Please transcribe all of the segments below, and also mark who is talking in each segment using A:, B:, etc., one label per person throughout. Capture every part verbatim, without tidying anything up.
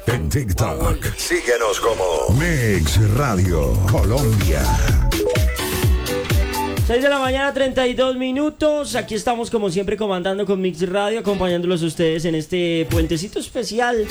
A: En TikTok, síguenos como Mix Radio Colombia.
B: seis de la mañana, treinta y dos minutos. Aquí estamos como siempre comandando con Mix Radio, acompañándolos a ustedes en este puentecito especial.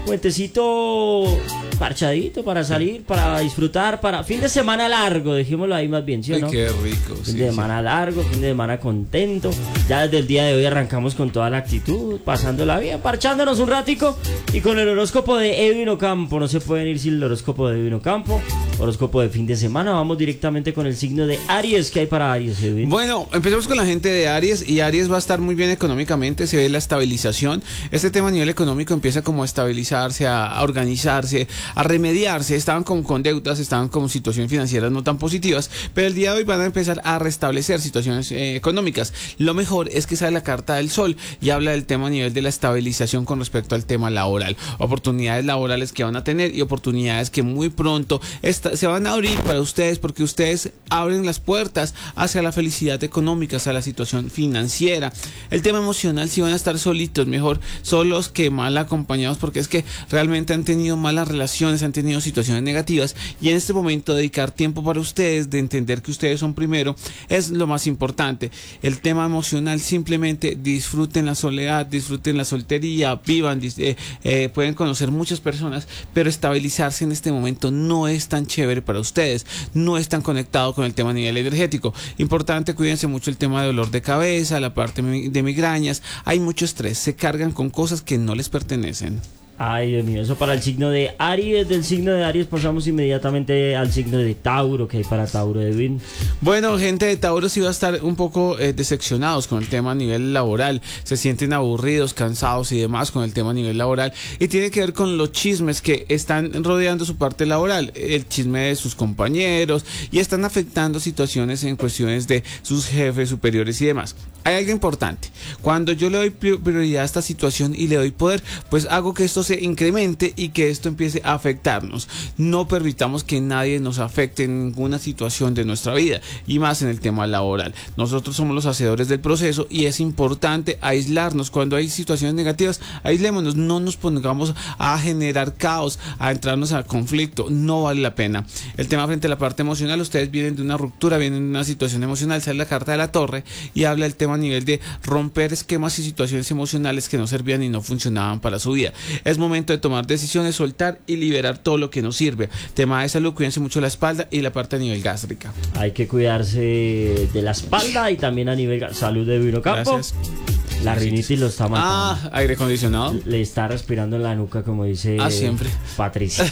B: Puentecito parchadito para salir, para disfrutar, para fin de semana largo, dejémoslo ahí más bien, ¿sí o no?
C: Ay, qué rico.
B: Fin
C: Sí,
B: de
C: sí.
B: semana largo, fin de semana contento. Ya desde el día de hoy arrancamos con toda la actitud, pasándola bien, parchándonos un ratico. Y con el horóscopo de Edwin Ocampo, no se pueden ir sin el horóscopo de Edwin Ocampo. Horóscopo de fin de semana, vamos directamente con el signo de Aries. ¿Qué hay para Aries, Edwin?
C: Bueno, empecemos con la gente de Aries, y Aries va a estar muy bien económicamente, se ve la estabilización. Este tema a nivel económico empieza como a estabilizarse, a, a organizarse, a remediarse. Estaban como con deudas, estaban con situaciones financieras no tan positivas, pero el día de hoy van a empezar a restablecer situaciones eh, económicas. Lo mejor es que sale la carta del sol y habla del tema a nivel de la estabilización con respecto al tema laboral. Oportunidades laborales que van a tener y oportunidades que muy pronto esta, se van a abrir para ustedes, porque ustedes abren las puertas hacia la felicidad económica, hacia la situación financiera. El tema emocional, si van a estar solitos, mejor solos que mal acompañados, porque es que realmente han tenido malas relaciones, han tenido situaciones negativas, y en este momento dedicar tiempo para ustedes, de entender que ustedes son primero, es lo más importante. El tema emocional, simplemente disfruten la soledad, disfruten la soltería, vivan, eh, eh, pueden conocer muchas personas, pero estabilizarse en este momento no es tan chévere para ustedes, no es tan conectado con el tema a nivel energético. Importante, cuídense mucho el tema de dolor de cabeza, la parte de migrañas, hay mucho estrés, se cargan con cosas que no les pertenecen.
B: Ay, Dios mío, eso para el signo de Aries. Del signo de Aries pasamos inmediatamente al signo de Tauro. ¿Qué hay para Tauro, Edwin?
C: Bueno, gente de Tauro sí va a estar un poco eh, decepcionados con el tema a nivel laboral. Se sienten aburridos, cansados y demás con el tema a nivel laboral. Y tiene que ver con los chismes que están rodeando su parte laboral. El chisme de sus compañeros, y están afectando situaciones en cuestiones de sus jefes superiores y demás. Hay algo importante. Cuando yo le doy prioridad a esta situación y le doy poder, pues hago que esto se incremente y que esto empiece a afectarnos. No permitamos que nadie nos afecte en ninguna situación de nuestra vida, y más en el tema laboral. Nosotros somos los hacedores del proceso, y es importante aislarnos. Cuando hay situaciones negativas, aislémonos, no nos pongamos a generar caos, a entrarnos a conflicto, no vale la pena. El tema frente a la parte emocional, ustedes vienen de una ruptura, vienen de una situación emocional, sale la carta de la torre y habla del tema a nivel de romper esquemas y situaciones emocionales que no servían y no funcionaban para su vida. Es momento de tomar decisiones, soltar y liberar todo lo que no sirve. Tema de salud, cuídense mucho la espalda y la parte a nivel gástrica.
B: Hay que cuidarse de la espalda y también a nivel salud de Edwin Ocampo.
C: Gracias.
B: La rinitis lo está matando.
C: Ah, aire acondicionado.
B: Le está respirando en la nuca, como dice
C: Ah, siempre.
B: Patricia.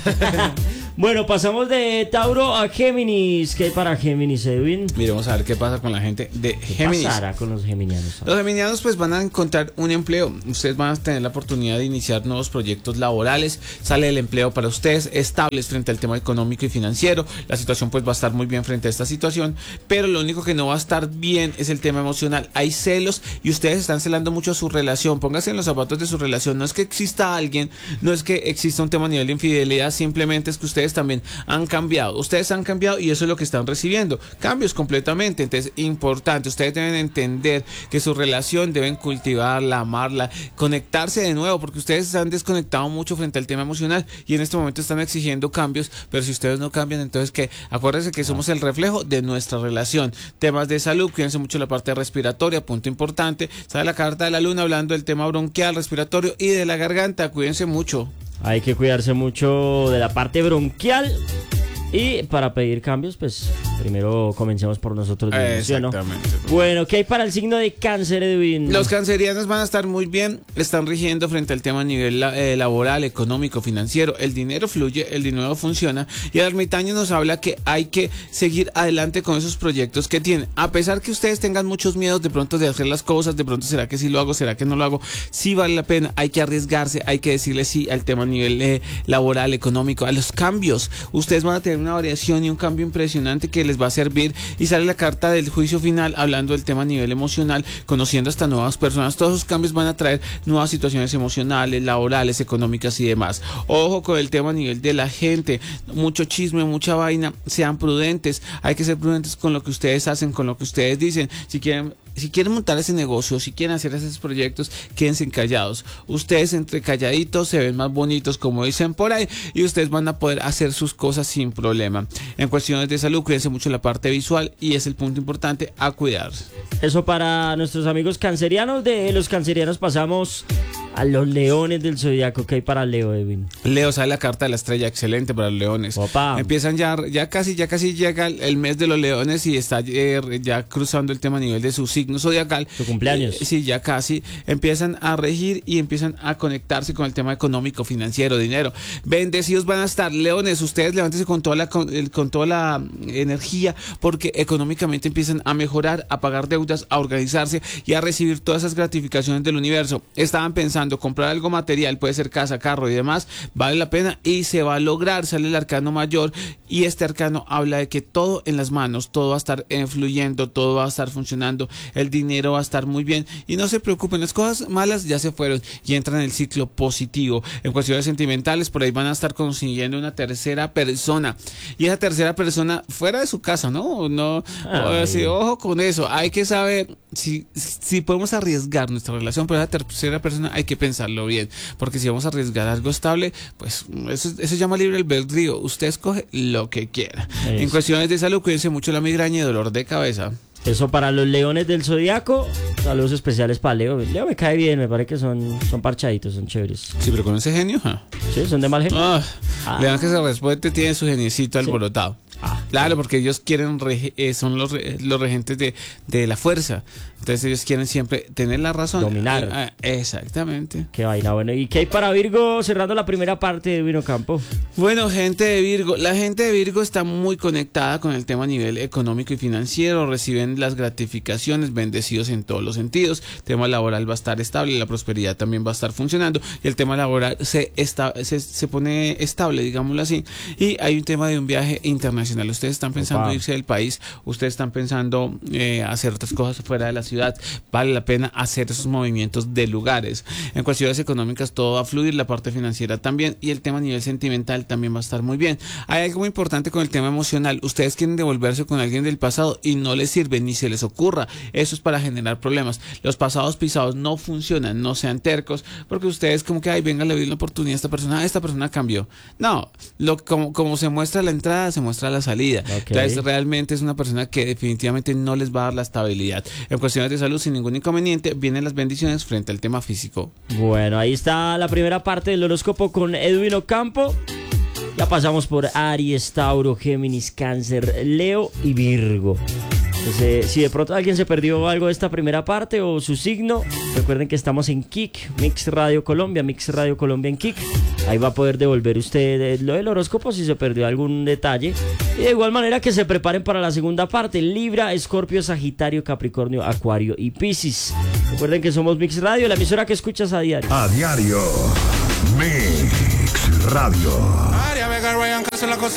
B: Bueno, pasamos de Tauro a Géminis. ¿Qué hay para Géminis, Edwin?
C: Miremos a ver qué pasa con la gente de
B: ¿Qué
C: Géminis.
B: pasará con los geminianos?
C: Los geminianos pues van a encontrar un empleo. Ustedes van a tener la oportunidad de iniciar nuevos proyectos laborales. Sale el empleo para ustedes, estables frente al tema económico y financiero. La situación pues va a estar muy bien frente a esta situación, pero lo único que no va a estar bien es el tema emocional. Hay celos y ustedes están celando mucho su relación. Pónganse en los zapatos de su relación. No es que exista alguien, no es que exista un tema a nivel de infidelidad, simplemente es que ustedes también han cambiado. Ustedes han cambiado y eso es lo que están recibiendo. Cambios completamente. Entonces, importante, ustedes deben entender que su relación deben cultivarla, amarla, conectarse de nuevo, porque ustedes se han desconectado mucho frente al tema emocional y en este momento están exigiendo cambios, pero si ustedes no cambian, entonces que acuérdense que somos el reflejo de nuestra relación. Temas de salud, cuídense mucho la parte respiratoria, punto importante. Sale la carta de la luna hablando del tema bronquial, respiratorio y de la garganta. Cuídense mucho.
B: Hay que cuidarse mucho de la parte bronquial. Y para pedir cambios, pues primero comencemos por nosotros mismos, ¿sí o no?
C: Exactamente.
B: Bueno, ¿qué hay para el signo de Cáncer, Edwin?
C: Los cancerianos van a estar muy bien, están rigiendo frente al tema a nivel eh, laboral, económico, financiero. El dinero fluye, el dinero funciona, y el ermitaño nos habla que hay que seguir adelante con esos proyectos que tienen. A pesar que ustedes tengan muchos miedos de pronto de hacer las cosas, de pronto será que sí lo hago, será que no lo hago, sí vale la pena, hay que arriesgarse, hay que decirle sí al tema a nivel eh, laboral, económico, a los cambios. Ustedes van a tener una variación y un cambio impresionante que les va a servir, y sale la carta del juicio final hablando del tema a nivel emocional, conociendo hasta nuevas personas. Todos esos cambios van a traer nuevas situaciones emocionales, laborales, económicas y demás. Ojo con el tema a nivel de la gente, mucho chisme, mucha vaina, sean prudentes, hay que ser prudentes con lo que ustedes hacen, con lo que ustedes dicen. Si quieren si quieren montar ese negocio, si quieren hacer esos proyectos, quédense callados. Ustedes entre calladitos se ven más bonitos, como dicen por ahí, y ustedes van a poder hacer sus cosas sin problema. En cuestiones de salud, cuídense mucho la parte visual y es el punto importante a cuidarse.
B: Eso para nuestros amigos cancerianos. De los cancerianos pasamos a los leones del zodiaco. ¿Qué hay para Leo, Edwin?
C: Leo, sale la carta de la estrella, excelente para los leones.
B: Opa.
C: Empiezan ya, ya casi, ya casi llega el, el mes de los leones y está eh, ya cruzando el tema a nivel de su signo zodiacal.
B: Su cumpleaños.
C: Eh, sí, ya casi. Empiezan a regir y empiezan a conectarse con el tema económico, financiero, dinero. Bendecidos van a estar, leones. Ustedes levántense con toda la, con, con toda la energía, porque económicamente empiezan a mejorar, a pagar deudas, a organizarse y a recibir todas esas gratificaciones del universo. Estaban pensando comprar algo material, puede ser casa, carro y demás, vale la pena y se va a lograr. Sale el arcano mayor y este arcano habla de que todo en las manos, todo va a estar fluyendo, todo va a estar funcionando, el dinero va a estar muy bien y no se preocupen, las cosas malas ya se fueron y entran en el ciclo positivo. En cuestiones sentimentales, por ahí van a estar consiguiendo una tercera persona y esa tercera persona fuera de su casa, ¿no? No, o sea, ojo con eso, hay que saber si, si podemos arriesgar nuestra relación, pero esa tercera persona hay que pensarlo bien, porque si vamos a arriesgar algo estable, pues eso, eso se llama libre albedrío, usted escoge lo que quiera. Eso. En cuestiones de salud, cuídense mucho la migraña y dolor de cabeza.
B: Eso para los leones del zodiaco. Saludos especiales para Leo. Leo me cae bien, me parece que son, son parchaditos, son chéveres.
C: Sí, pero con ese genio. ¿eh?
B: Sí, son de mal genio.
C: Ah, ah. León que se responde tiene su geniecito alborotado. Sí. Ah, claro, porque ellos quieren, rege, eh, son los, los regentes de, de la fuerza. Entonces ellos quieren siempre tener la razón.
B: Dominar.
C: Ah, exactamente.
B: Qué vaina, bueno. ¿Y qué hay para Virgo cerrando la primera parte de Vino Campo?
C: Bueno, gente de Virgo, la gente de Virgo está muy conectada con el tema a nivel económico y financiero. Reciben las gratificaciones, bendecidos en todos los sentidos. El tema laboral va a estar estable, la prosperidad también va a estar funcionando. Y el tema laboral se, está, se, se pone estable, digámoslo así. Y hay un tema de un viaje internacional. Ustedes están pensando Opa. irse del país, ustedes están pensando eh, hacer otras cosas fuera de la ciudad, vale la pena hacer esos movimientos de lugares. En cuestiones económicas todo va a fluir, la parte financiera también y el tema a nivel sentimental también va a estar muy bien. Hay algo muy importante con el tema emocional, ustedes quieren devolverse con alguien del pasado y no les sirve ni se les ocurra, eso es para generar problemas. Los pasados pisados no funcionan, no sean tercos, porque ustedes como que, ay, venga, le doy la oportunidad a esta persona, esta persona cambió. No, lo, como, como se muestra la entrada, se muestra la salida. Okay. Entonces realmente es una persona que definitivamente no les va a dar la estabilidad. En cuestiones de salud, sin ningún inconveniente, vienen las bendiciones frente al tema físico.
B: Bueno, ahí está la primera parte del horóscopo con Edwin Ocampo. Ya pasamos por Aries, Tauro, Géminis, Cáncer, Leo y Virgo. Entonces, si de pronto alguien se perdió algo de esta primera parte o su signo, recuerden que estamos en Kik, Mix Radio Colombia, Mix Radio Colombia en Kik. Ahí va a poder devolver usted lo del horóscopo si se perdió algún detalle. Y de igual manera que se preparen para la segunda parte: Libra, Escorpio, Sagitario, Capricornio, Acuario y Piscis. Recuerden que somos Mix Radio, la emisora que escuchas a diario.
A: A diario, Mix Radio.
D: María Vega Ryan, que hace la cosa.